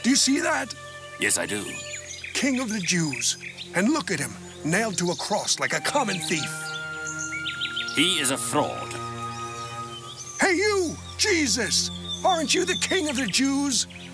Do you see that? Yes, I do. King of the Jews. And look at him, nailed to a cross like a common thief. He is a fraud. Hey, you! Jesus! Aren't you the King of the Jews?